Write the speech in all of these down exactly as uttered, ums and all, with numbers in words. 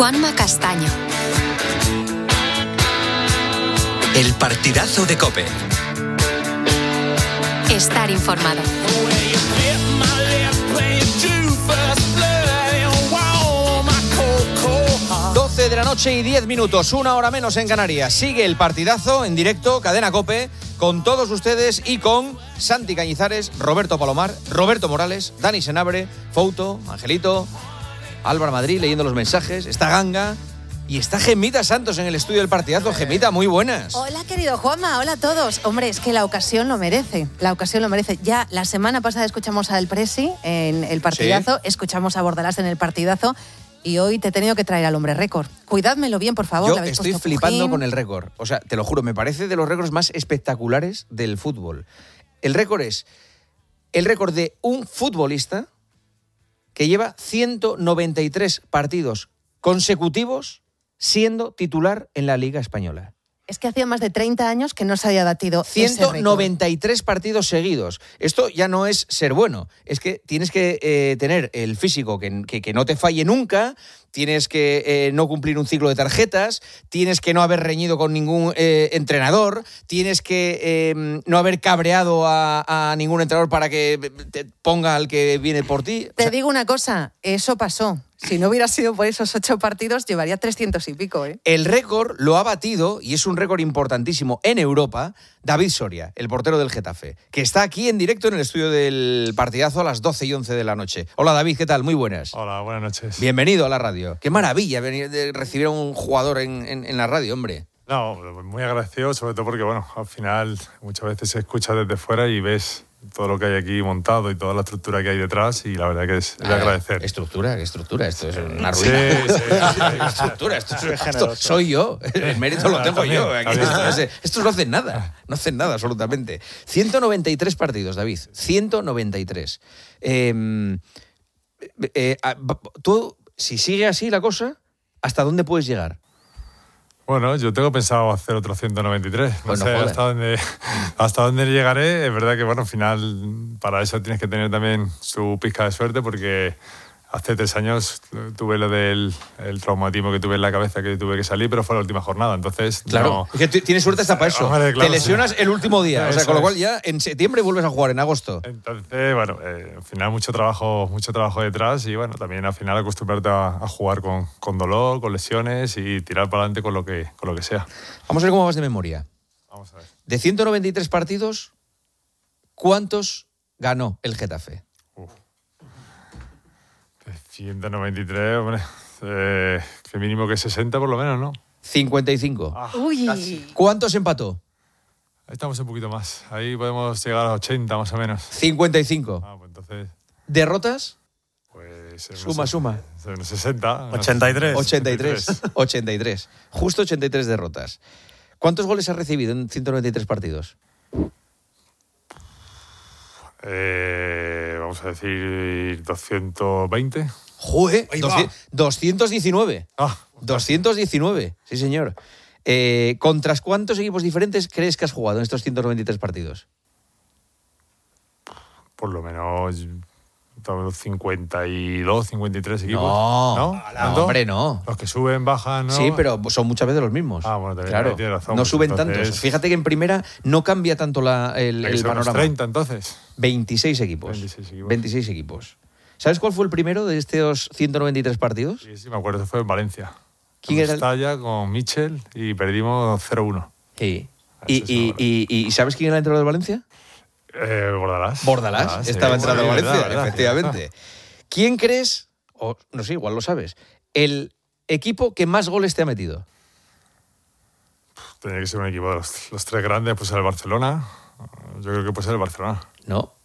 Juanma Castaño. El partidazo de COPE. Estar informado. doce de la noche y diez minutos, una hora menos en Canarias. Sigue el partidazo en directo, Cadena COPE, con todos ustedes y con Santi Cañizares, Roberto Palomar, Roberto Morales, Dani Senabre, Fouto, Angelito, Álvaro Madrid leyendo los mensajes, está Ganga y está Gemita Santos en el estudio del partidazo. Gemita, muy buenas. Hola, querido Juanma, hola a todos. Hombre, es que la ocasión lo merece, la ocasión lo merece. Ya la semana pasada escuchamos al Presi en el partidazo, ¿sí? Escuchamos a Bordalás en el partidazo. Y hoy te he tenido que traer al hombre récord. Cuidádmelo bien, por favor. Yo estoy flipando Pujín. Con el récord. O sea, te lo juro, me parece de los récords más espectaculares del fútbol. El récord es el récord de un futbolista que lleva ciento noventa y tres partidos consecutivos siendo titular en la Liga Española. Es que hacía más de treinta años que no se había batido ciento noventa y tres partidos seguidos. Esto ya no es ser bueno. Es que tienes que eh, tener el físico que, que, que no te falle nunca, tienes que eh, no cumplir un ciclo de tarjetas, tienes que no haber reñido con ningún eh, entrenador, tienes que eh, no haber cabreado a, a ningún entrenador para que te ponga al que viene por ti. Te o sea, digo una cosa, eso pasó. Si no hubiera sido por esos ocho partidos, llevaría trescientos y pico, ¿eh? El récord lo ha batido, y es un récord importantísimo en Europa, David Soria, el portero del Getafe, que está aquí en directo en el estudio del partidazo a las doce y once de la noche. Hola, David, ¿qué tal? Muy buenas. Hola, buenas noches. Bienvenido a la radio. Qué maravilla venir de recibir a un jugador en, en, en la radio, hombre. No, muy agradecido, sobre todo porque, bueno, al final muchas veces se escucha desde fuera y ves todo lo que hay aquí montado y toda la estructura que hay detrás, y la verdad que es, es de agradecer. ¿Estructura? ¿Qué estructura? Esto es una ruina. Sí, sí, sí, sí. Estructura, esto, es, esto soy yo. El mérito lo tengo también, yo. Aquí, esto, es, estos no hacen nada. No hacen nada, absolutamente. ciento noventa y tres partidos, David. ciento noventa y tres. Eh, eh, tú, si sigue así la cosa, ¿hasta dónde puedes llegar? Bueno, yo tengo pensado hacer otro ciento noventa y tres. No bueno, sé joder. hasta dónde, hasta dónde llegaré. Es verdad que, bueno, al final, para eso tienes que tener también su pizca de suerte, porque hace tres años tuve lo del el traumatismo que tuve en la cabeza, que tuve que salir, pero fue la última jornada. Entonces, claro, no, es que tienes suerte hasta para eso. Hombre, claro, te lesionas sí. el último día, o sea, Eso con lo cual es. ya en septiembre vuelves a jugar, en agosto. Entonces, bueno, eh, al final mucho trabajo, mucho trabajo detrás, y bueno, también al final acostumbrarte a, a jugar con, con dolor, con lesiones y tirar para adelante con lo que, con lo que sea. Vamos a ver cómo vas de memoria. Vamos a ver. De ciento noventa y tres partidos, ¿cuántos ganó el Getafe? ciento noventa y tres, hombre, eh, que mínimo que sesenta por lo menos, ¿no? cincuenta y cinco. Ah, Uy. casi. ¿Cuántos empató? Ahí estamos un poquito más. Ahí podemos llegar a ochenta más o menos. cincuenta y cinco. Ah, pues entonces, ¿Derrotas? pues... Suma, suma. Unos sesenta. ochenta y tres. ochenta y tres. ochenta y tres. Justo ochenta y tres derrotas. ¿Cuántos goles has recibido en ciento noventa y tres partidos? Eh, vamos a decir doscientos veinte. ¡Joder! Ahí va. doscientos diecinueve. Ah, doscientos diecinueve, sí señor. Eh, ¿Contra cuántos equipos diferentes crees que has jugado en estos ciento noventa y tres partidos? por lo menos cincuenta y dos, cincuenta y tres equipos. No, ¿No? no, hombre, no. Los que suben, bajan, ¿no? Sí, pero son muchas veces los mismos. Ah, bueno, también claro, tiene razón. no Pues suben entonces... tantos. Fíjate que en primera no cambia tanto la, el, el panorama. treinta, entonces. veintiséis equipos. veintiséis equipos. veintiséis equipos. ¿Sabes cuál fue el primero de estos ciento noventa y tres partidos? Sí, sí, me acuerdo, fue en Valencia. ¿Quién era el...? Estalla con Michel y perdimos cero uno. Sí. ¿Y, y, y, ¿Y sabes quién era el entrenador de Valencia? Eh, Bordalás. Bordalás, ah, sí, estaba sí, entrando a sí, Valencia, verdad, verdad, efectivamente. verdad. ¿Quién crees, o no sé, igual lo sabes, el equipo que más goles te ha metido? Tenía que ser un equipo de los, los tres grandes, pues el Barcelona. Yo creo que puede ser el Barcelona. No.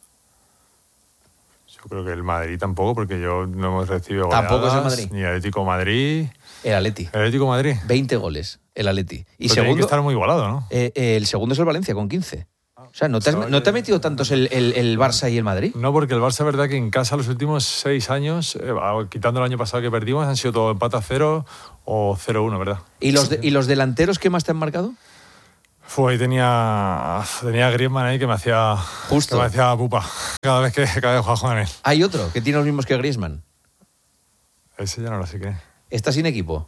Yo creo que el Madrid tampoco, porque yo no hemos recibido goleadas. Tampoco es el Madrid. Ni Atlético Madrid. El Atleti. El Atlético Madrid. veinte goles, el Atleti. Y Pero tiene segundo, que estar muy igualado, ¿no? eh, eh, el segundo es el Valencia, con quince. O sea, ¿no te, has, ¿no te ha metido tantos el, el, el Barça y el Madrid? No, porque el Barça es verdad que en casa los últimos seis años, eh, quitando el año pasado que perdimos, han sido todo empate a cero o cero uno, ¿verdad? ¿Y los, de, ¿Y los delanteros qué más te han marcado? Fue ahí tenía, tenía a Griezmann ahí que me hacía, Justo. que me hacía pupa cada vez que, cada vez jugaba con él. Hay otro que tiene los mismos que Griezmann. Ese ya no lo sé qué. está sin equipo.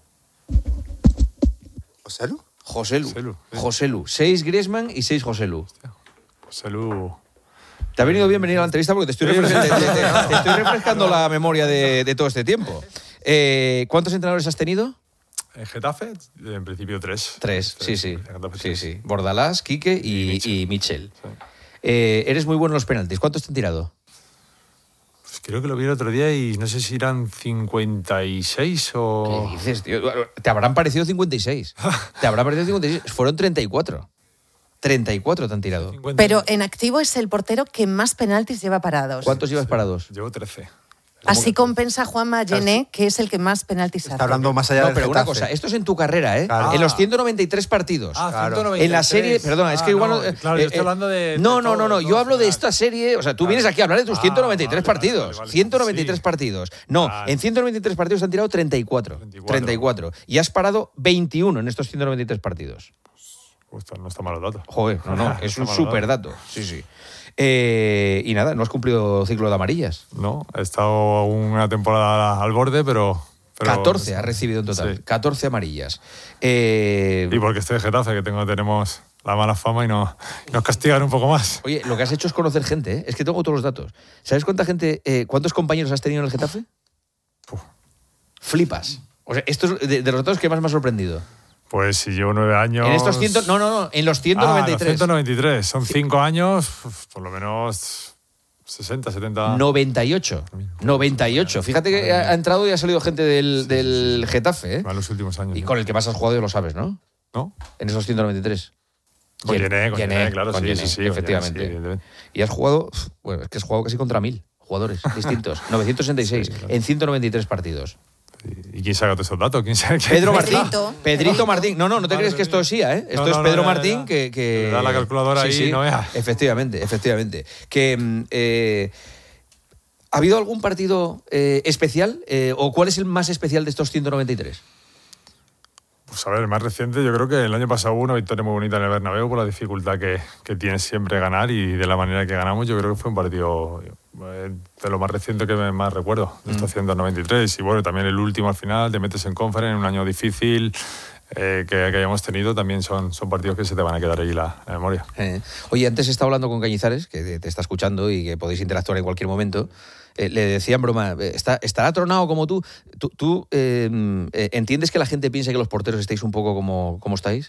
¿Joselu? Joselu. Joselu, sí. Joselu. Seis Griezmann y seis Joselu. Joselu. Te ha venido bien venir a la entrevista porque te estoy, refres- te, te- te- te estoy refrescando la memoria de, de todo este tiempo. Eh, ¿Cuántos entrenadores has tenido? En Getafe, en principio tres. Tres, sí, sí. En Getafe, Sí, tres. sí. Bordalás, Quique y, Y Michel. y Michel. Sí. Eh, eres muy bueno en los penaltis. ¿Cuántos te han tirado? Pues creo que lo vi el otro día y no sé si eran cincuenta y seis o... ¿Qué dices, tío? Te habrán parecido cincuenta y seis. Te habrán parecido cincuenta y seis. Fueron treinta y cuatro. treinta y cuatro te han tirado. cincuenta. Pero en activo es el portero que más penaltis lleva parados. ¿Cuántos llevas parados? Llevo trece. Así compensa Juanma Gené, que es el que más penaltis hace. Está hablando más allá No, del pero una Getafe. cosa, esto es en tu carrera, ¿eh? Claro. En los ciento noventa y tres partidos. Ah, Claro. ciento noventa y tres. En la serie, perdona, es que Ah, igual no, no, claro, eh, yo estoy eh, hablando de. No, de no, no, todo, no, todo yo hablo de final. esta serie, o sea, tú Claro. vienes aquí a hablar de tus Ah, ciento noventa y tres vale, vale, partidos. vale, vale. ciento noventa y tres Sí. partidos. No, Vale. en ciento noventa y tres partidos te han tirado treinta y cuatro. treinta y cuatro. Y has parado veintiuno en estos ciento noventa y tres partidos. Uf, no está mal los datos. Joder, no, no, es Está un mal súper dato. Sí, sí. Eh, y nada, no has cumplido ciclo de amarillas. No, he estado una temporada al borde, pero. pero catorce has recibido en total. Sí. catorce amarillas. Eh, Y porque estoy de Getafe, que tengo, tenemos la mala fama y no, nos castigan un poco más. Oye, lo que has hecho es conocer gente, ¿eh? Es que tengo todos los datos. ¿Sabes cuánta gente, eh, cuántos compañeros has tenido en el Getafe? Uf. Flipas. O sea, esto es de, de los datos que más me ha sorprendido. Pues si llevo nueve años. En estos ciento, no, no, no, en los ciento noventa y Ah, los tres. ciento noventa y tres. Son cinco años, uf, por lo menos sesenta, setenta. noventa y ocho. noventa y ocho. Fíjate que ha, ha entrado y ha salido gente del, del Getafe, ¿eh? En los últimos años. Y ¿no? con el que más has jugado ya lo sabes, ¿no? ¿No? En esos ciento noventa y tres. Con Yen- Yené, con Yené, Yené, claro, con sí, Yené, sí, sí, con efectivamente. Yené, sí, evidentemente. Y has jugado, bueno, es que has jugado casi contra mil jugadores distintos. novecientos sesenta y seis Sí, claro. en ciento noventa y tres partidos. ¿Y quién saca todos esos datos? ¿Quién sabe qué? Pedro Martín. Pedrito. Pedrito Martín. No, no, no te Madre crees que esto mía. es I A, ¿eh? Esto No, es no, Pedro no, ya, Martín ya. que, que... Le da la calculadora Sí, ahí, sí, no veas. Efectivamente, efectivamente. Que, mm, eh, ¿ha habido algún partido eh, especial? Eh, ¿O cuál es el más especial de estos ciento noventa y tres? Pues a ver, el más reciente, yo creo que el año pasado hubo una victoria muy bonita en el Bernabéu por la dificultad que, que tiene siempre ganar y de la manera que ganamos. Yo creo que fue un partido eh, de lo más reciente que me- más recuerdo, de estos ciento noventa y tres. Y bueno, también el último al final, te metes en Conference en un año difícil eh, que, que hayamos tenido, también son, son partidos que se te van a quedar ahí la, la memoria. Eh, Oye, antes estaba hablando con Cañizares, que te, te está escuchando y que podéis interactuar en cualquier momento. Eh, le decía en broma, eh, ¿está, ¿estará tronado como tú? ¿Tú, tú, eh, eh, entiendes que la gente piensa que los porteros estáis un poco como, como estáis?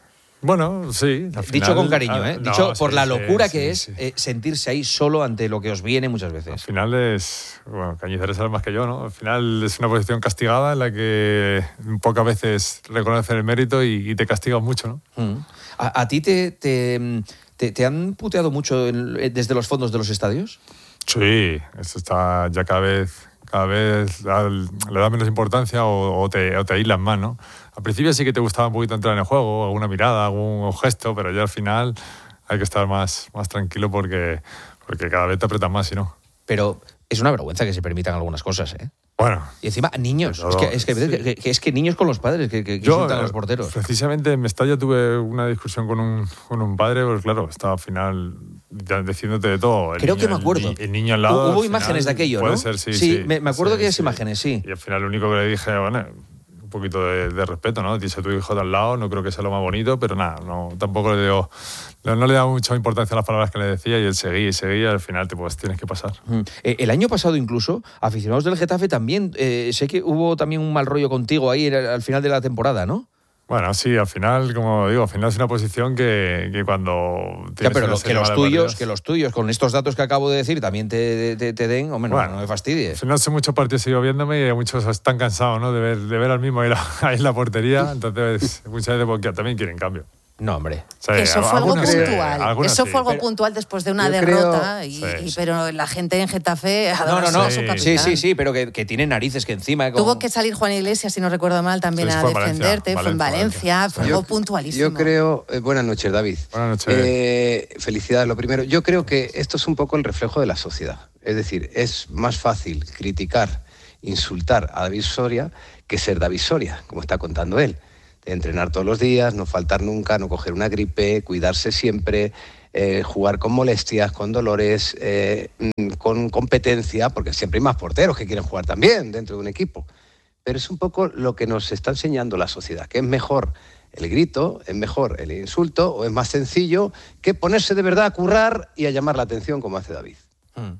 Bueno, sí. al Dicho final- con cariño, ah, ¿eh? no, Dicho por sí, la sí, locura sí, que es sí. eh, sentirse ahí solo ante lo que os viene muchas Al veces. final es, bueno, Cañizares sabe más que yo, ¿no? Al final es una posición castigada en la que pocas veces reconocen el mérito y, y te castigan mucho, ¿no? Mm. ¿A, a ti te, te, te, te han puteado mucho en- eh, desde los fondos de los estadios? Sí, esto está ya cada vez, cada vez al- le da menos importancia o, o te, o te aíslan más, ¿no? Al principio sí que te gustaba un poquito entrar en el juego, alguna mirada, algún gesto, pero ya al final hay que estar más, más tranquilo porque, porque cada vez te apretan más, si no. Pero es una vergüenza que se permitan algunas cosas, ¿eh? Bueno, Y encima, niños. Pero, es, que, es, que, sí. que- que es que niños con los padres que, que, que yo, insultan a los eh, porteros. precisamente en Mestalla tuve una discusión con un, con un padre, porque claro, estaba al final ya diciéndote de todo. El Creo niño- que me acuerdo. El, ni- el niño al lado. Hubo al final, imágenes de aquello, puede ¿no? ser, sí. Sí, Sí, me- me acuerdo sí, aquellas sí. imágenes, sí. Y al final lo único que le dije, bueno, un poquito de, de respeto, ¿no? Dice tu hijo de al lado, no creo que sea lo más bonito, pero nada, no, tampoco le dio, no, no le da mucha importancia a las palabras que le decía y él seguía y seguía y al final te, pues tienes que pasar. Mm. Eh, el año pasado incluso, aficionados del Getafe también, eh, sé que hubo también un mal rollo contigo ahí al al final de la temporada, ¿no? Bueno, sí, al final, como digo, al final es una posición que, que cuando... Ya, tienes pero una lo- que serie los de tuyos, partidos- que los tuyos, con estos datos que acabo de decir, también te, te, te den, hombre, no, Bueno, no me Al fastidies. final son muchos partidos sigo viéndome y muchos están cansados, ¿no? De ver, de ver al mismo ahí, la- ahí en la portería. Entonces, muchas veces porque también quieren cambio. No, hombre. O sea, Que eso fue algo algunos sí, puntual. algunos Eso sí. fue algo Pero- puntual después de una yo derrota. creo- y, Sí, y- sí. pero la gente en Getafe No, adora no, no. a su Sí. capitán. Sí, sí, sí, pero que, que tiene narices que encima... con- Tuvo que salir Juan Iglesias, si no recuerdo mal, también Sí, a fue en Valencia, defenderte. Fue en Valencia, Valencia, fue Yo- algo puntualísimo. Yo creo, eh, buenas noches, David. Buenas noches. Eh, felicidades, lo primero. Yo creo que esto es un poco el reflejo de la sociedad. Es decir, es más fácil criticar, insultar a David Soria que ser David Soria, como está contando él. De entrenar todos los días, no faltar nunca, no coger una gripe, cuidarse siempre, eh, jugar con molestias, con dolores, eh, mm, con competencia, porque siempre hay más porteros que quieren jugar también dentro de un equipo. pero es un poco lo que nos está enseñando la sociedad, que es mejor el grito, es mejor el insulto, o es más sencillo que ponerse de verdad a currar y a llamar la atención como hace David. Hmm.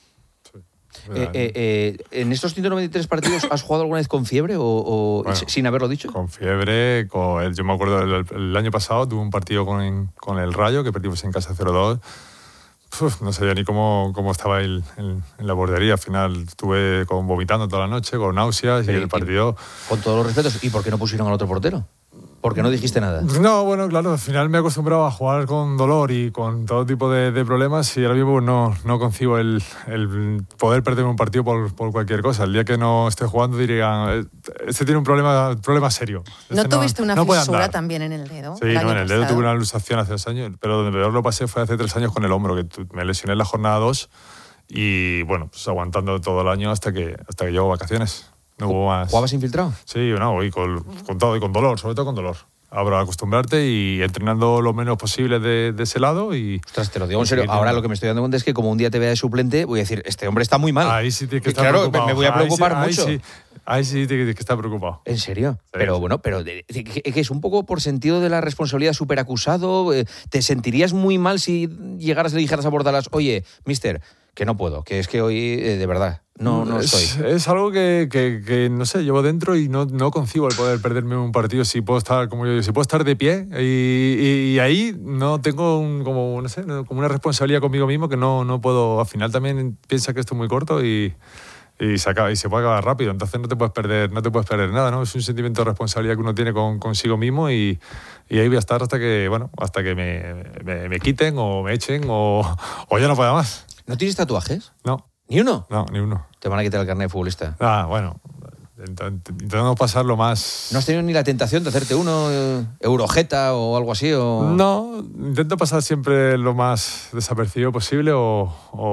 Eh, eh, eh, ¿En estos ciento noventa y tres partidos has jugado alguna vez con fiebre o, o bueno, sin haberlo dicho? Con fiebre, con el, yo me acuerdo el, el año pasado tuve un partido con, con el Rayo que perdimos en casa cero dos. Uf, no sabía ni cómo, cómo estaba el, el, en la bordería. Al final estuve con, vomitando toda la noche, con náuseas sí, y el partido... Con todos los respetos, ¿y por qué no pusieron al otro portero? Porque no dijiste nada. No, bueno, claro, al final me he acostumbrado a jugar con dolor y con todo tipo de, de problemas y ahora mismo no, no concibo el, el poder perder un partido por, por cualquier cosa. El día que no esté jugando dirían, este tiene un problema, problema serio. Este ¿No tuviste no, una no fisura también en el dedo? Sí, no, en el dedo pasado. Tuve una luxación hace dos años, pero donde peor lo pasé fue hace tres años con el hombro, que me lesioné en la jornada dos y bueno, pues aguantando todo el año hasta que, hasta que llevo vacaciones. No hubo más. ¿Jugabas infiltrado? Sí, no, y con, con todo, y con dolor, sobre todo con dolor. Ahora acostumbrarte y entrenando lo menos posible de, de ese lado y... Ostras, te lo digo en serio. Ahora lo que me estoy dando cuenta es que como un día te vea de suplente, voy a decir, este hombre está muy mal. Ahí sí tienes que estar claro, preocupado. me voy a preocupar ahí sí, mucho. Ahí sí, ahí sí tienes que estar preocupado. ¿En serio? Sí, pero sí. bueno, pero de, de, que es un poco por sentido de la responsabilidad súper acusado. ¿Te sentirías muy mal si llegaras y le dijeras a Bordalas, oye, mister, que no puedo, que es que hoy, eh, de verdad, no, no es, estoy? Es algo que, que, que, no sé, llevo dentro y no, no concibo el poder perderme un partido si puedo estar, como yo digo, si puedo estar de pie y, y, y ahí no tengo un, como, no sé, como una responsabilidad conmigo mismo que no, no puedo, al final también piensa que esto es muy corto y... Y se, acaba, y se puede acabar rápido, entonces no te puedes perder, no te puedes perder nada, ¿no? Es un sentimiento de responsabilidad que uno tiene con, consigo mismo y, y ahí voy a estar hasta que, bueno, hasta que me, me, me quiten o me echen o, o ya no pueda más. ¿No tienes tatuajes? No. ¿Ni uno? No, ni uno. Te van a quitar el carnet de futbolista. Ah, bueno. Intentando pasarlo más... ¿No has tenido ni la tentación de hacerte uno, eh, Eurojeta o algo así? O... No, intento pasar siempre lo más desapercibido posible o,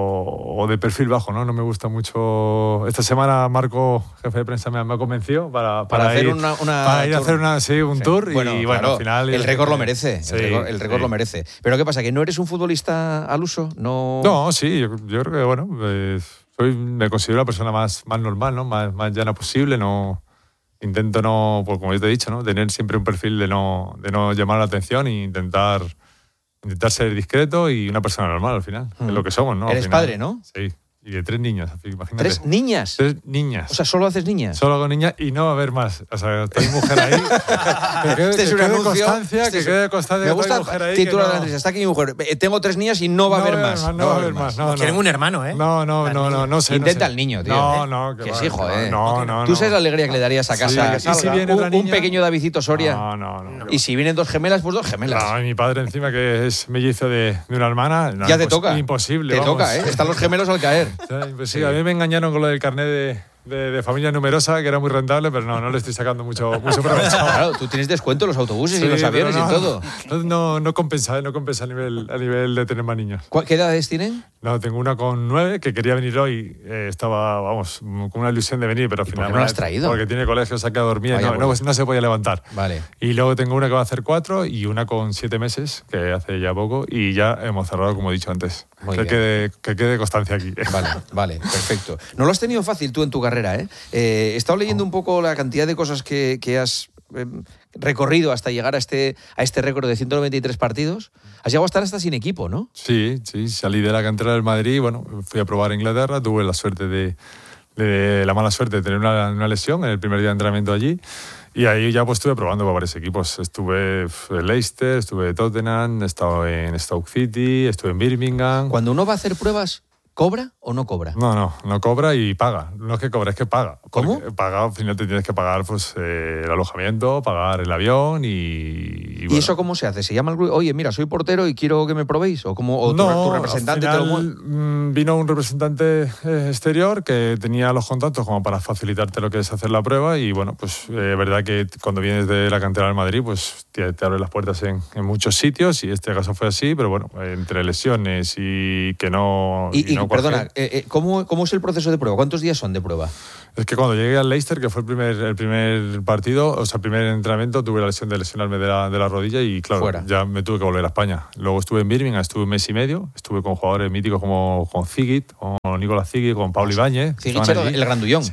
o, o de perfil bajo, ¿no? No me gusta mucho... Esta semana Marco, jefe de prensa, me, me ha convencido para, para, para hacer ir, una, una para ir a tour. hacer una, sí, un sí. tour bueno, y bueno, claro, al final... El récord lo merece, sí, el récord, el récord sí. lo merece. Pero ¿qué pasa? ¿Que no eres un futbolista al uso? No, no sí, yo, yo creo que, bueno, pues, soy, me considero la persona más, más normal, ¿no? Más, más llana posible, no... Intento no, pues como yo te he dicho, ¿no? Tener siempre un perfil de no, de no llamar la atención e intentar, intentar ser discreto y una persona normal al final. Mm. Es lo que somos, ¿no? Eres final, padre, ¿no? Sí. Y de tres niños, imagínate. ¿Tres niñas? Tres niñas. O sea, ¿solo haces niñas? Solo hago niñas y no va a haber más. O sea, tengo mujer ahí. que quede, este es que un quede anuncio. constancia, Este que es... quede constancia. Me gusta el título no... de la entrevista. Está aquí mi mujer. Tengo tres niñas y no va no a haber más. No, no va a haber más. No, no. Quieren un hermano, ¿eh? No, no, no, no, no sé. Intenta no sé. al niño, tío. No, no. Que, que va, sí, joder. No, no, no. Tú sabes la alegría que le darías a casa. Sí, ¿y si viene un, otra niña? un pequeño Davidito Soria. No, no, no. Y si vienen dos gemelas, pues dos gemelas. No, y mi padre encima, que es mellizo de, de una hermana. No, ya te toca. Imposible. Te vamos. toca, ¿eh? Están los gemelos al caer. O sea, imposible. Sí. A mí me engañaron con lo del carnet de, de, de familia numerosa, que era muy rentable, pero no, no le estoy sacando mucho, mucho provecho. Claro, tú tienes descuento en los autobuses sí, y los aviones no, y todo. No, no, no compensa, no compensa a nivel, a nivel de tener más niños. ¿Qué edades tienen? No, tengo una con nueve que quería venir hoy. Eh, estaba, vamos, con una ilusión de venir, pero al ¿Y final. ¿Por qué no la has traído? Porque tiene colegio, se ha quedado dormida, Vaya, no, bueno. no, no se podía levantar. Vale. Y luego tengo una que va a hacer cuatro y una con siete meses, que hace ya poco, y ya hemos cerrado, como he dicho antes. Muy que, bien. quede, que quede constancia aquí. Vale, vale, perfecto. No lo has tenido fácil tú en tu carrera, ¿eh? eh he estado leyendo un poco la cantidad de cosas que, que has eh, recorrido hasta llegar a este, a este récord de ciento noventa y tres partidos. Has llegado a estar hasta sin equipo, ¿no? Sí, sí, salí de la cantera del Madrid, bueno, fui a probar a Inglaterra, tuve la suerte de, de la mala suerte de tener una, una lesión en el primer día de entrenamiento allí. Y ahí ya pues estuve probando para varios equipos. Estuve en Leicester, estuve en Tottenham, he estado en Stoke City, estuve en Birmingham. Cuando uno va a hacer pruebas, ¿cobra o no cobra? No, no, no cobra y paga. No es que cobra, es que paga. ¿Cómo? Paga, al final te tienes que pagar pues, eh, el alojamiento, pagar el avión y... ¿Y, ¿Y bueno. eso cómo se hace? ¿Se llama el grupo? Oye, mira, soy portero y quiero que me probéis. ¿O, cómo, o tu, no, tu representante al te lo final, mueve? vino un representante eh, exterior que tenía los contactos como para facilitarte lo que es hacer la prueba y bueno, pues es eh, verdad que cuando vienes de la cantera del Madrid pues te, te abre las puertas en, en muchos sitios y este caso fue así, pero bueno, entre lesiones y que no... Y, y y no perdona, cuajé. eh, eh, ¿cómo, ¿cómo es el proceso de prueba? ¿Cuántos días son de prueba? Es que cuando llegué al Leicester, que fue el primer, el primer partido, o sea, el primer entrenamiento, tuve la lesión de lesionarme de la, de la rodilla y claro, Fuera. ya me tuve que volver a España. Luego estuve en Birmingham, estuve un mes y medio, estuve con jugadores míticos como con Zigit, con Nicolás Zigit, con Pablo Ibáñez. Zigit era el grandullón. Sí.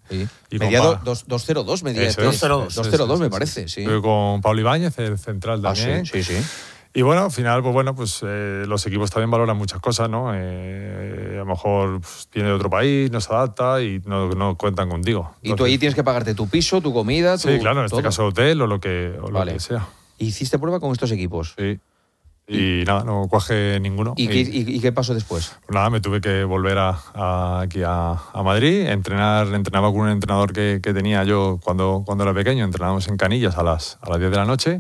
Sí. Y mediado con, dos cero dos, medía Eso este. es, dos cero dos, eso dos es, cero dos eso me es. parece, sí. Estuve con Pablo Ibáñez, el central Ah, también. sí, sí, sí. Y bueno, al final, pues bueno, pues eh, los equipos también valoran muchas cosas, ¿no? Eh, a lo mejor pues, viene de otro país, no se adapta y no, no cuentan contigo. Y tú ahí tienes que pagarte tu piso, tu comida, tu, Sí, claro, en este todo. caso hotel o lo que, o Vale. lo que sea. ¿Hiciste prueba con estos equipos? Sí. Y, y nada, no cuaje ninguno. ¿Y, y, qué, y, y qué pasó después? Pues nada, me tuve que volver a, a, aquí a, a Madrid, entrenar, entrenaba con un entrenador que, que tenía yo cuando, cuando era pequeño, entrenábamos en Canillas a las, a las diez de la noche.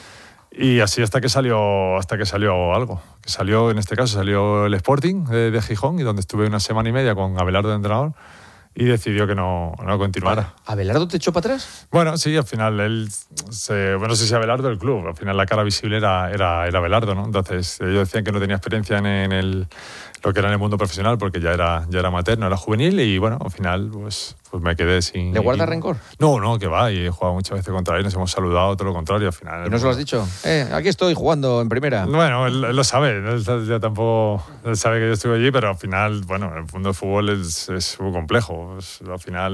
Y así hasta que salió hasta que salió algo. Que salió, en este caso, salió el Sporting de, de Gijón, y donde estuve una semana y media con Abelardo de entrenador, y decidió que no, no continuara. ¿Abelardo te echó para atrás? Bueno, sí, al final él, se, bueno, no sé si Abelardo del club, al final la cara visible era, era, era Abelardo, ¿no? Entonces ellos decían que no tenía experiencia en, en el, lo que era en el mundo profesional, porque ya era, ya era materno, era juvenil, y bueno, al final pues, pues me quedé sin... ¿Le guarda equipo. rencor? No, no, que va, y he jugado muchas veces contra él, nos hemos saludado, todo lo contrario, al final... ¿Y no se lo has dicho? Eh, aquí estoy jugando en primera. Bueno, él, él lo sabe, él ya tampoco él sabe que yo estuve allí, pero al final, bueno, el mundo del fútbol es, es muy complejo. Pues, al final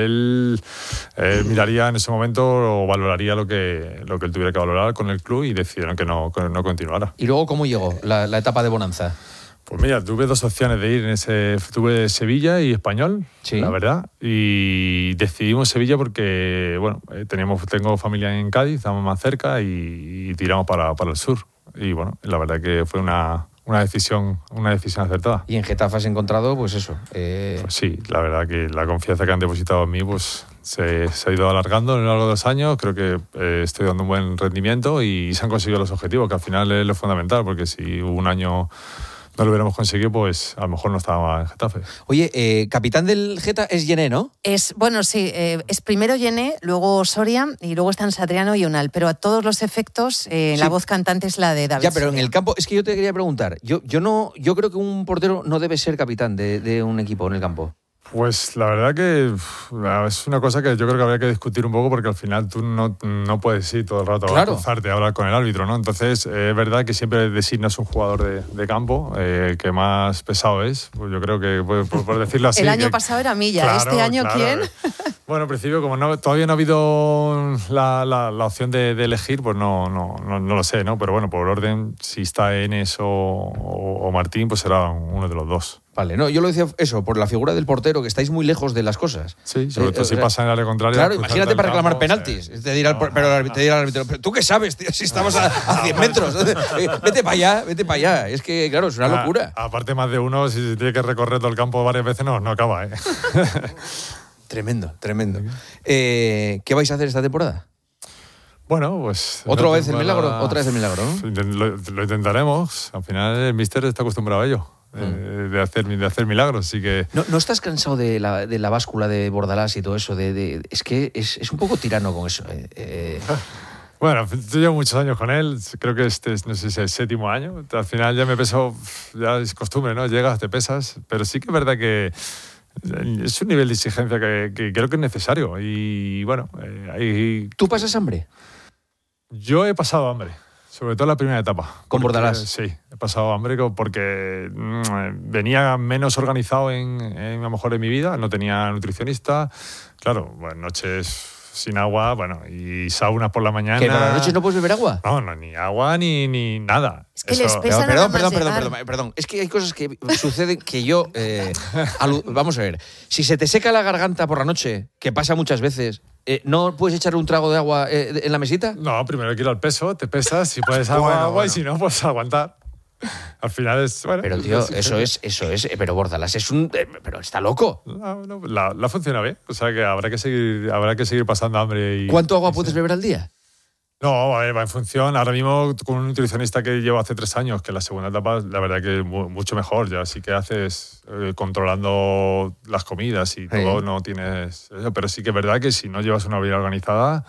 él, él miraría en ese momento o valoraría lo que, lo que él tuviera que valorar con el club, y decidieron que no, que no continuara. ¿Y luego cómo llegó la, la etapa de bonanza? Pues mira, tuve dos opciones de ir. En ese, tuve Sevilla y Español, sí, la verdad. Y decidimos Sevilla porque, bueno, teníamos, tengo familia en Cádiz, estamos más cerca, y, y tiramos para, para el sur. Y bueno, la verdad que fue una, una, decisión, una decisión acertada. Y en Getafe has encontrado, pues eso. Eh... Pues sí, la verdad que la confianza que han depositado en mí pues se, se ha ido alargando a lo largo de los años. Creo que eh, estoy dando un buen rendimiento y se han conseguido los objetivos, que al final es lo fundamental, porque si hubo un año no lo hubiéramos conseguido, pues a lo mejor no estaba en Getafe. Oye, eh, capitán del Geta es Yené, ¿no? Es, bueno, sí, eh, es primero Yené, luego Soria y luego están Satriano y Unal, pero a todos los efectos eh, Sí. la voz cantante es la de David Ya, pero Soria. en el campo, es que yo te quería preguntar, yo, yo, no, yo creo que un portero no debe ser capitán de, de un equipo en el campo. Pues la verdad que uf, es una cosa que yo creo que habría que discutir un poco, porque al final tú no, no puedes ir todo el rato Claro. a cruzarte a hablar con el árbitro, ¿no? Entonces eh, es verdad que siempre designas un jugador de, de campo eh, que más pesado es. Pues yo creo que, por, por- por decirlo así... El año que- pasado era Milla, Claro, este año claro. ¿quién? Bueno, en principio, como no, todavía no ha habido la, la, la opción de, de elegir, pues no, no, no, no lo sé, ¿no? Pero bueno, por orden, si está Enes o, o, o Martín, pues será uno de los dos. Vale, no, yo lo decía eso, por la figura del portero, que estáis muy lejos de las cosas. Sí, sobre Eh, todo o si sea, pasa en el área contraria. Claro, cruzarte imagínate el para reclamar campo, penaltis. sí. Te dirá el, por- No, pero no, el árbitro- te dirá el árbitro, "¿Pero ¿tú qué sabes, tío? Si estamos a, a cien metros. Eh, Vete para allá, vete para allá. Es que, claro, es una Ah, locura. aparte, más de uno, si tiene que recorrer todo el campo varias veces, no, no acaba, ¿eh? Tremendo, tremendo. Eh, ¿Qué vais a hacer esta temporada? Bueno, pues... ¿Otra la vez el temporada- milagro? Otra vez el milagro, ¿no? Intent- Lo, lo intentaremos. Al final, el míster está acostumbrado a ello, Mm. eh, de, hacer, de hacer milagros, así que... ¿No, no estás cansado de la, de la báscula de Bordalás y todo eso? De, de- es que es, es un poco tirano con eso. eh. Eh, Bueno, yo llevo muchos años con él, creo que este es, no sé si es el séptimo año. Al final ya me peso, ya es costumbre, ¿no? Llegas, te pesas, pero sí que es verdad que es un nivel de exigencia que, que creo que es necesario. Y bueno, eh, ahí ¿Tú pasas hambre? yo he pasado hambre, sobre todo en la primera etapa. ¿Con Porque- Bordalás? Sí, he pasado hambre co- porque mm, venía menos organizado en, en, a lo mejor en mi vida, no tenía nutricionista, claro, bueno, noches sin agua, bueno, y saunas por la mañana. ¿Que por las noches no puedes beber agua? No, no, ni agua ni, ni nada. Es que les Eso- pesa Perdón, nada perdón, más perdón, perdón, llegar. perdón, perdón. Es que hay cosas que suceden que yo... eh, alu- vamos a ver. Si se te seca la garganta por la noche, que pasa muchas veces, eh, ¿no puedes echar un trago de agua eh, en la mesita? No, primero hay que ir al peso, te pesas, si puedes agua, Bueno, agua, bueno. y si no, pues aguantar. Al final es... Bueno, Pero, tío, eso es... eso es. eh, Pero Bordalás es un... eh, pero está loco. No, no, la, la funciona bien, o sea que habrá que seguir, habrá que seguir pasando hambre. Y, ¿Cuánto agua puedes beber al día? No, a ver, va en función. Ahora mismo con un nutricionista que llevo hace tres años, que la segunda etapa, la verdad que mu- mucho mejor. Ya sí que haces eh, controlando las comidas y todo, no tienes eso. Pero sí que es verdad que si no llevas una vida organizada,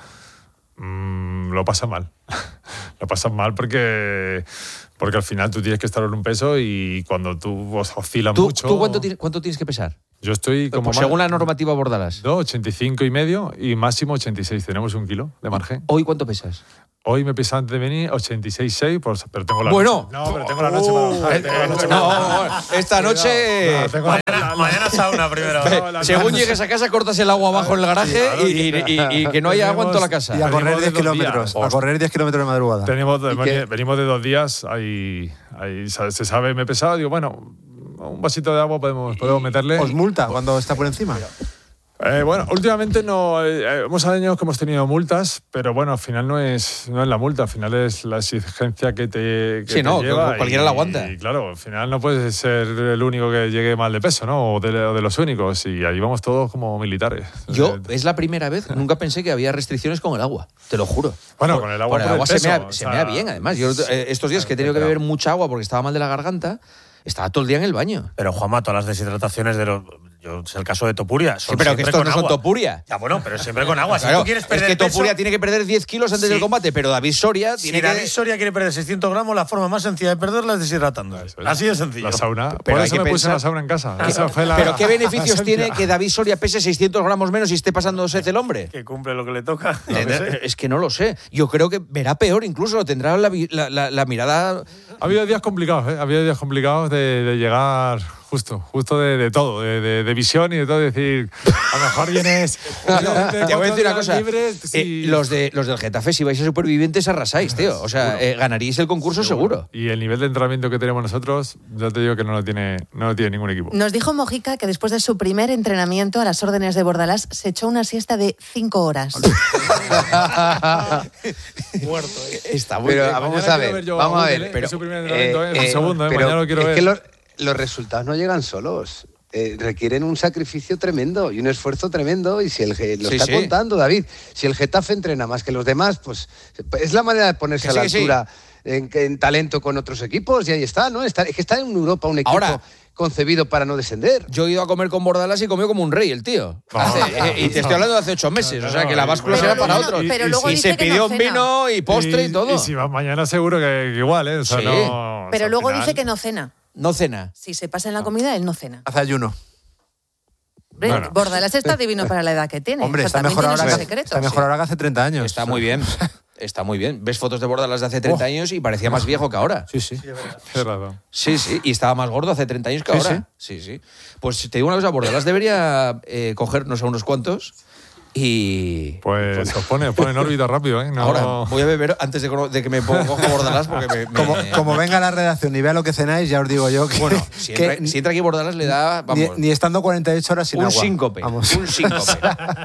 mmm, lo pasas mal. Lo pasas mal porque, porque al final tú tienes que estar en un peso y cuando tú os oscilas ¿Tú, mucho... ¿tú cuánto, tienes, cuánto tienes que pesar? Yo estoy como... Pues según la normativa Bordalás. No, ochenta y cinco y medio y máximo ochenta y seis. Tenemos un kilo de margen. ¿Hoy cuánto pesas? Hoy me pesa antes de venir ochenta y seis coma seis, por- pero tengo la Bueno. noche. No, pero tengo la noche para bajar. Tengo la noche para No, bajar. esta noche... No, tengo la, la- mañana sauna primero. No, según llegues a casa, cortas el agua abajo en el garaje claro, y, y, y, y que no haya agua en toda la casa. Y a correr diez kilómetros. A correr diez kilómetros de madrugada. Tenemos, venimos de dos días, ahí, ahí se sabe, me he pesado, digo, bueno, un vasito de agua podemos, podemos meterle. ¿Os multa cuando está por encima? Eh, bueno, últimamente no. Eh, hemos años que hemos tenido multas, pero bueno, al final no es, no es la multa, al final es la exigencia que te, que sí, te no, lleva. Cualquiera y, la aguanta. Y claro, al final no puedes ser el único que llegue mal de peso, ¿no? O de, o de los únicos. Y ahí vamos todos como militares. Yo, es la primera vez, nunca pensé que había restricciones con el agua, te lo juro. Bueno, por, con el agua, por el por agua el peso, se, mea, o se sea, mea bien, además. Yo eh, estos días que he tenido que beber mucha agua porque estaba mal de la garganta, estaba todo el día en el baño. Pero, Juanma, todas las deshidrataciones de los... Yo, es el caso de Topuria. Sí, pero que estos no agua. son Topuria. Ya, bueno, pero siempre con agua. Si claro, tú quieres perder es que Topuria peso, tiene que perder diez kilos antes sí. del combate, pero David Soria tiene si que... David Soria quiere perder seiscientos gramos, la forma más sencilla de perderla es deshidratando. Eso es. Así de sencillo. La sauna. Pero por hay eso que me pensar... puse la sauna en casa. Esa fue la, pero ¿qué beneficios tiene que David Soria pese seiscientos gramos menos y esté pasándose el hombre? Que cumple lo que le toca. No, que es que no lo sé. Yo creo que verá peor, incluso tendrá la, la, la, la mirada... Ha habido días complicados, ¿eh? Ha habido días complicados de, de llegar... Justo, justo de, de todo, de, de, de visión y de todo, decir, a lo mejor vienes... no, no, te voy a decir una cosa, libres, sí. eh, los, de, los del Getafe, si vais a Supervivientes, arrasáis, tío. O sea, eh, ganaríais el concurso seguro. seguro. Y el nivel de entrenamiento que tenemos nosotros, yo te digo que no lo tiene, no lo tiene ningún equipo. Nos dijo Mojica que después de su primer entrenamiento a las órdenes de Bordalás, se echó una siesta de cinco horas. Muerto, ¿eh? Está muy pero bien. vamos Mañana a ver, ver yo vamos a Google, ver. ¿eh? Pero, su primer entrenamiento, eh, ¿eh? eh, Un segundo, ¿eh? pero Mañana lo quiero es ver. Que los, los resultados no llegan solos. Eh, requieren un sacrificio tremendo y un esfuerzo tremendo y si el lo sí, está sí. contando David, si el Getafe entrena más que los demás, pues es la manera de ponerse que a sí, la altura sí. en, en talento con otros equipos y ahí está, ¿no? Está, es que está en Europa un equipo Ahora, concebido para no descender. Yo he ido a comer con Bordalás y comió como un rey el tío. No, hace, no, eh, y te estoy hablando de hace ocho meses, no, o sea que la báscula pero será luego, para no, otros. pero y, luego y dice se que pidió no un cena. vino y postre y, y todo. Y si va mañana seguro que, que igual, ¿eh? O sea, sí. no, pero o sea, luego final... dice que no cena. No cena. Si se pasa en la comida, él no cena. Hace ayuno. Bueno. Bordalás está divino para la edad que tiene. Hombre, o sea, está, mejor ahora, que, secretos, está mejor sí. ahora que hace treinta años. Está muy bien. Está muy bien. Ves fotos de Bordalás de hace treinta oh. años y parecía más viejo que ahora. Sí, sí. Sí, sí. Y estaba más gordo hace treinta años que sí, ahora. Sí, sí. sí. Pues te digo una cosa, Bordalás debería eh, cogernos a unos cuantos y... Pues os pone, os pone en órbita rápido, ¿eh? No... Ahora voy a beber antes de, de que me ponga cojo Bordalás porque me, me, como, me... como venga a la redacción y vea lo que cenáis, ya os digo yo que... Bueno, si entra, que si entra aquí Bordalás le da... Vamos, ni, ni estando cuarenta y ocho horas sin un agua. Síncope, vamos. un síncope.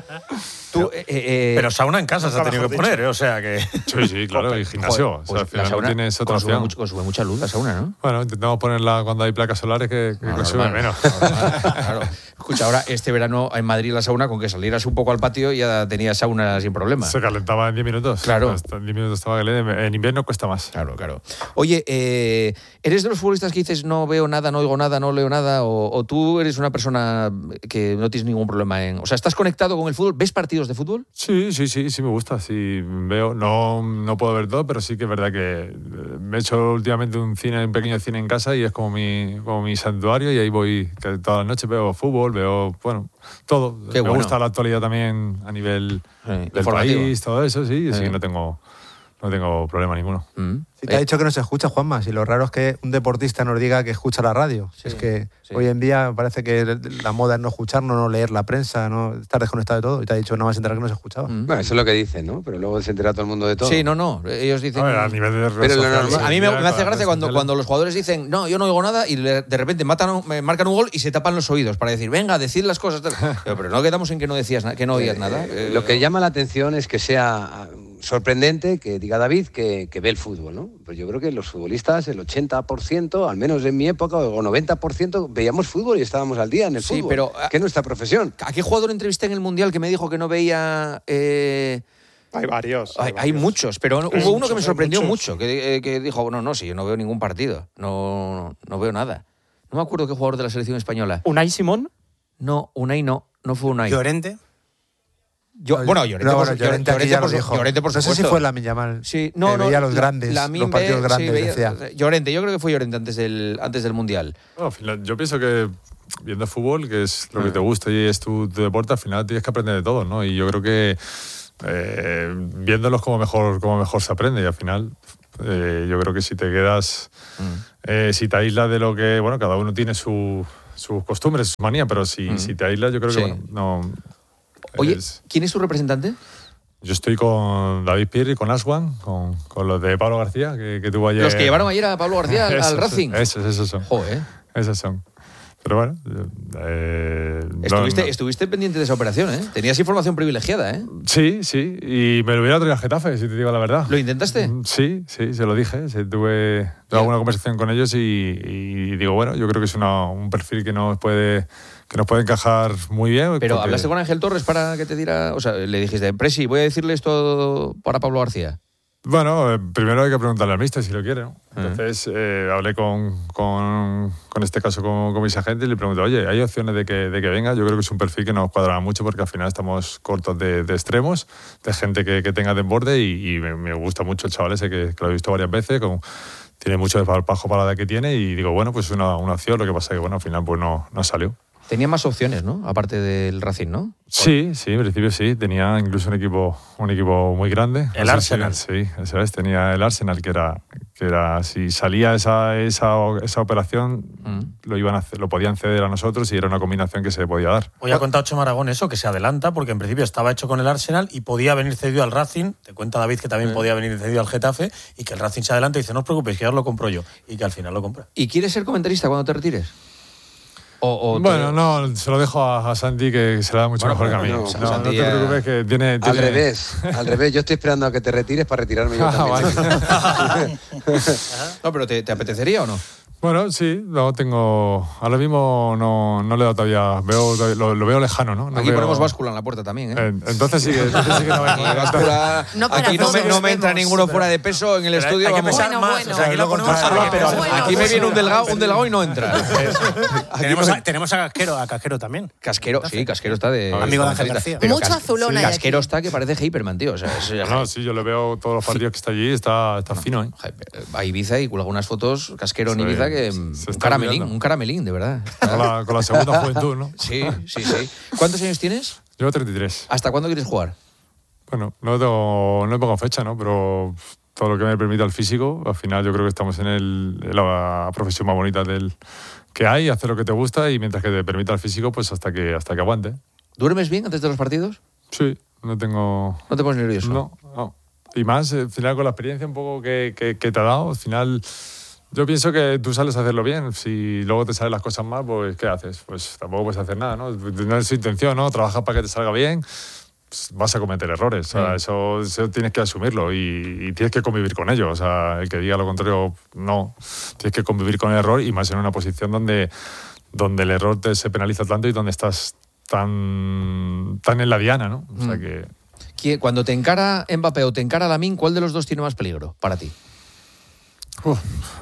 Tú, eh, eh, pero sauna en casa se ha tenido que poner, ¿eh? O sea que... Sí, sí, claro, y gimnasio. Joder, pues o sea, al final la sauna no tienes otra consume, opción. mucho, consume mucha luz la sauna, ¿no? Bueno, intentamos ponerla cuando hay placas solares que, que no, consume normal, menos. Normal, claro. Escucha, ahora este verano en Madrid la sauna, con que salieras un poco al patio ya tenía sauna sin problema. Se calentaba en diez minutos. Claro. Hasta en diez minutos estaba caliente. En invierno cuesta más. Claro, claro. Oye, eh, ¿eres de los futbolistas que dices no veo nada, no oigo nada, no leo nada? O, o tú eres una persona que no tienes ningún problema en... O sea, ¿estás conectado con el fútbol? ¿Ves partidos de fútbol? Sí, sí, sí, sí me gusta. Sí veo, no, no puedo ver todo, pero sí que es verdad que me he hecho últimamente un cine, un pequeño cine en casa y es como mi, como mi santuario y ahí voy todas las noches, veo fútbol, veo, bueno, todo. Qué me bueno. gusta la actualidad también a nivel Sí, del país, todo eso, sí, sí, Sí. no tengo, no tengo problema ninguno. Mm. Si te ha dicho que no se escucha, Juanma, si lo raro es que un deportista nos diga que escucha la radio. Sí, es que sí. hoy en día parece que la moda es no escuchar, no leer la prensa, no estar desconectado de todo. Y te ha dicho nada más enterar que no se escuchaba. Mm. Bueno, eso es lo que dicen, ¿no? Pero luego se entera todo el mundo de todo. Sí, no, no. Ellos dicen... A ver, a nivel de redes Pero lo sociales, normal- A mí me, me hace cada gracia red cuando, social. cuando los jugadores dicen no, yo no oigo nada y le- de repente matan, me marcan un gol y se tapan los oídos para decir, venga, decid las cosas. Tal. Pero, pero no quedamos en que no decías nada, que no oías nada. Eh, Eh, lo que llama la atención es que sea sorprendente que diga David que, que ve el fútbol, ¿no? Pues yo creo que los futbolistas, el ochenta por ciento, al menos en mi época, o noventa por ciento, veíamos fútbol y estábamos al día en el Sí, fútbol. pero, que es nuestra profesión. ¿A qué jugador entrevisté en el Mundial que me dijo que no veía... eh, Hay varios. Hay, hay varios. muchos, pero Hay hubo uno muchos, que me hay sorprendió muchos. mucho, que, eh, que dijo, no, no, sí, yo no veo ningún partido, no, no veo nada. No me acuerdo qué jugador de la selección española. ¿Unai Simón? No, Unai no, no fue Unai. ¿Llorente? Yo, bueno, Llorente, No, por, bueno, su- Llorente aquí Llorente ya por lo su- dijo. Llorente, por no sé supuesto. si fue Lamine Yamal. Sí, no, que no, veía los la- grandes, Lamine los partidos ve- grandes, sí, veía- decía. Llorente, yo creo que fue Llorente antes del, antes del Mundial. No, al final, yo pienso que viendo fútbol, que es lo Ah. que te gusta y es tu, tu deporte, al final tienes que aprender de todo, ¿no? Y yo creo que eh, viéndolos como mejor, como mejor se aprende y al final Eh, yo creo que si te quedas, mm. eh, si te aíslas de lo que, bueno, cada uno tiene su, sus costumbres, sus manías, pero si, mm. si te aíslas, yo creo sí. que, bueno, no... Oye, es... ¿quién es tu representante? Yo estoy con David Pirri, con Aswan, con, con los de Pablo García, que, que tuvo ayer... Los que llevaron ayer a Pablo García al, al Racing. Esos, esos son. Joder. Esos son. Pero bueno... Eh, estuviste, no, no. estuviste pendiente de esa operación, ¿eh? Tenías información privilegiada, ¿eh? Sí, sí. Y me lo hubiera traído a Getafe, si te digo la verdad. ¿Lo intentaste? Sí, sí, se lo dije. Sí, tuve tuve alguna conversación con ellos y, y digo, bueno, yo creo que es una, un perfil que nos puede... que nos puede encajar muy bien. Pero porque... ¿hablaste con Ángel Torres para que te diera...? O sea, le dijiste, Presi, voy a decirle esto para Pablo García. Bueno, eh, primero hay que preguntarle al míster si lo quiere, ¿no? Entonces eh, hablé con, con, con este caso con, con mis agentes y le pregunté, oye, ¿hay opciones de que, de que venga? Yo creo que es un perfil que nos cuadrará mucho porque al final estamos cortos de, de extremos, de gente que, que tenga desborde y, y me, me gusta mucho el chaval ese que, que lo he visto varias veces, con, tiene mucho de bajo para la edad que tiene y digo, bueno, pues es una, una opción, lo que pasa es que bueno, al final pues no, no salió. Tenía más opciones, ¿no? Aparte del Racing, ¿no? Sí, sí, en principio sí. Tenía incluso un equipo, un equipo muy grande. El no Arsenal. Si, sí, eso es. Tenía el Arsenal, que era, que era si salía esa, esa, esa operación, mm. lo iban a hacer, lo podían ceder a nosotros y era una combinación que se podía dar. Hoy ha contado Chema Aragón eso, que se adelanta, porque en principio estaba hecho con el Arsenal y podía venir cedido al Racing. Te cuenta David que también sí. podía venir cedido al Getafe y que el Racing se adelanta y dice, no os preocupéis, que ya os lo compro yo. Y que al final lo compra. ¿Y quieres ser comentarista cuando te retires? O, o bueno, te... no, se lo dejo a, a Santi, que se le da mucho bueno, mejor que a mí. No, no, no te preocupes, que tiene, tiene... Al revés, al revés. Yo estoy esperando a que te retires para retirarme yo también. No, pero ¿te, ¿te apetecería o no? Bueno, sí, no tengo. Ahora mismo no, no le he dado todavía. Veo, lo, lo veo lejano, ¿no? no aquí veo... ponemos báscula en la puerta también, ¿eh? Entonces sí que, entonces sí que no vengo. Báscula, no aquí no me, no me entra ninguno fuera de peso en el pero estudio. Hay que vamos. pesar bueno, más. bueno. O sea, aquí lo ponemos báscula, a pero bueno, aquí me viene un delgado, un delgado y no entra. tenemos, a, tenemos a Casquero, a Casquero también. Casquero, sí, Casquero está de. Amigo de Ángel García. Pero mucho Cas, azulón sí, hay Casquero aquí. está que parece Hyperman, tío. O sea, es, no, sí, yo le veo todos los partidos que está allí, está, está fino, ¿eh? A Ibiza y cuelga unas fotos, Casquero en sí, Ibiza, que un caramelín, un caramelín, de verdad. Con la, con la segunda juventud, ¿no? Sí, sí, sí. ¿Cuántos años tienes? Yo treinta y tres. ¿Hasta cuándo quieres jugar? Bueno, no tengo, no pongo fecha, ¿no? Pero todo lo que me permita el físico, al final yo creo que estamos en, el, en la profesión más bonita del que hay, hacer lo que te gusta y mientras que te permita el físico, pues hasta que, hasta que aguante. ¿Duermes bien antes de los partidos? Sí, no tengo... ¿No te pones nervioso? No, no. Y más, al final con la experiencia un poco que, que, que te ha dado, al final... Yo pienso que tú sales a hacerlo bien. Si luego te salen las cosas mal, pues ¿qué haces? Pues tampoco puedes hacer nada, ¿no? No es su intención, ¿no? Trabajar para que te salga bien, pues vas a cometer errores. Sí. O sea, eso, eso tienes que asumirlo y, y tienes que convivir con ello. O sea, el que diga lo contrario, no. Tienes que convivir con el error y más en una posición donde, donde el error te, se penaliza tanto y donde estás tan, tan en la diana, ¿no? O sea que... Cuando te encara Mbappé o te encara Lamine, ¿cuál de los dos tiene más peligro para ti? Uf,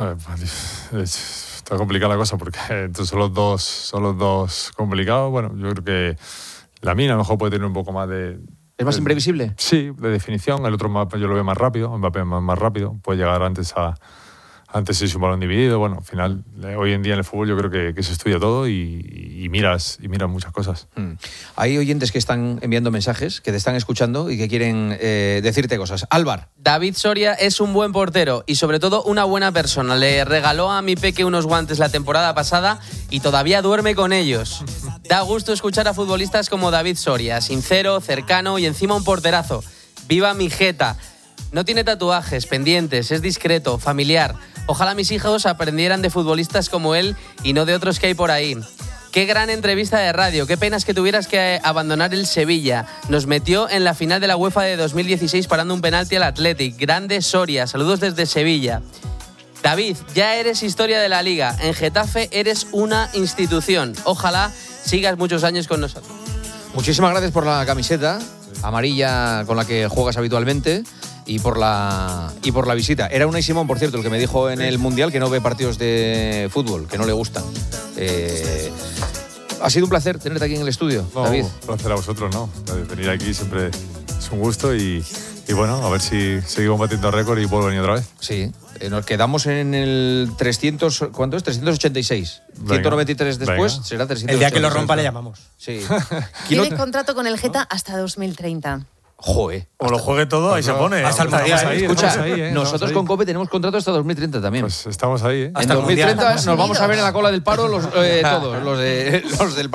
está complicada la cosa porque son los dos, son los dos complicados. Bueno, yo creo que Lamine a lo mejor puede tener un poco más de... ¿Es más de, imprevisible? Sí, de definición. El otro más, yo lo veo más rápido, Mbappé más, más rápido. Puede llegar antes a... Antes es un balón dividido. Bueno, al final, hoy en día en el fútbol yo creo que, que se estudia todo y, y miras y miras muchas cosas. Mm. Hay oyentes que están enviando mensajes, que te están escuchando y que quieren eh, decirte cosas. Álvar. David Soria es un buen portero y sobre todo una buena persona. Le regaló a mi peque unos guantes la temporada pasada y todavía duerme con ellos. Da gusto escuchar a futbolistas como David Soria, sincero, cercano y encima un porterazo. ¡Viva mi Jeta! No tiene tatuajes, pendientes, es discreto, familiar. Ojalá mis hijos aprendieran de futbolistas como él y no de otros que hay por ahí. Qué gran entrevista de radio, qué penas que tuvieras que abandonar el Sevilla. Nos metió en la final de la UEFA de dos mil dieciséis parando un penalti al Athletic. Grande Soria, saludos desde Sevilla. David, ya eres historia de la Liga. En Getafe eres una institución. Ojalá sigas muchos años con nosotros. Muchísimas gracias por la camiseta amarilla con la que juegas habitualmente. Y por la y por la visita. Era Unai Simón, por cierto, el que me dijo en el Mundial que no ve partidos de fútbol, que no le gustan. Eh, ha sido un placer tenerte aquí en el estudio, no, David. Un placer a vosotros, ¿no? Venir aquí siempre es un gusto y, y bueno, a ver si seguimos batiendo récord y puedo venir otra vez. Sí, eh, nos quedamos en el trescientos, ¿cuánto es? trescientos ochenta y seis. Venga, ciento noventa y tres después, venga. Será trescientos ochenta y seis. El día que lo rompa le llamamos. Sí. Tiene contrato con el Geta hasta dos mil treinta. Joder. O lo juegue todo, ahí se pone. Hasta el Estamos mundial. ahí, Escucha, estamos ahí, ¿eh? nosotros Estamos con ahí. COPE tenemos contrato hasta dos mil treinta también. Pues estamos ahí, ¿eh? en hasta el dos mil treinta mundial. nos vamos a ver en la cola del paro los, eh, todos, los, de, los del